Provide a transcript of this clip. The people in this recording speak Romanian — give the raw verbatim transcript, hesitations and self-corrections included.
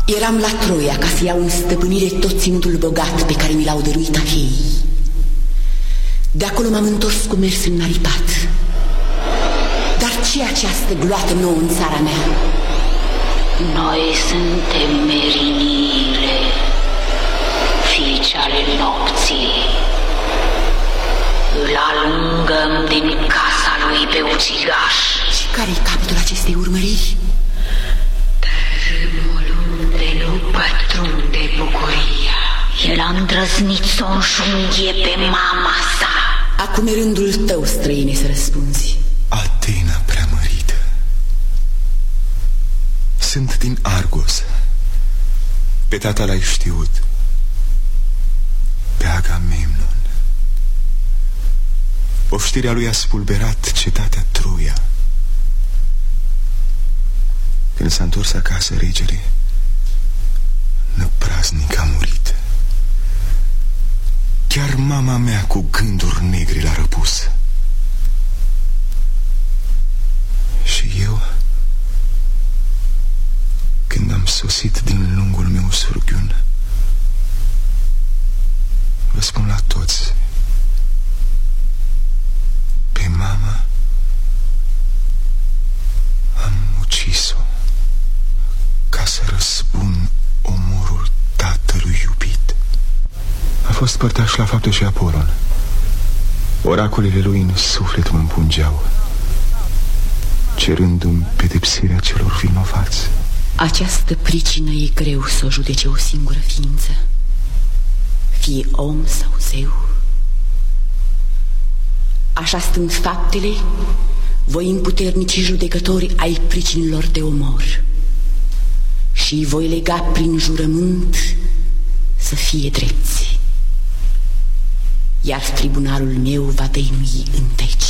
Eram la Troia ca să iau în stăpânire tot ținutul bogat pe care mi l-au dăruit acheii. De acolo m-am întors cu mers înaripat. Dar ce această gloată nouă în țara mea? Noi suntem meriniile, fiice ale nopții. Îl alungăm din casa lui pe ucigaș. Și care-i capătul acestei urmăriri? Tărâmul unde nu pătrunde bucuria. El a îndrăznit să o înjunghie pe mama sa. Acum e rândul tău, străine, să răspunzi. Atena preamărită, sunt din Argos. Pe tata l-ai știut, pe Agamemnon. Oștirea lui a spulberat cetatea Troia. Când s-a întors acasă, regele năpraznic a murit. Chiar mama mea cu gânduri negre l-a răpus. Și eu, când am sosit din lungul meu surghiun, vă spun la toți, pe mama am ucis-o ca să răspund omorul tatălui iubit. A fost părtaș la fapte și Apolon. Oracolele lui în suflet mă împungeau, cerându-mi pedepsirea celor vinovați. Această pricină e greu să o judece o singură ființă, fie om sau zeu. Așa stând faptele, voi împuternici judecători ai pricinilor de omor și îi voi lega prin jurământ să fie drepți, iar tribunalul meu va dăinui în veci.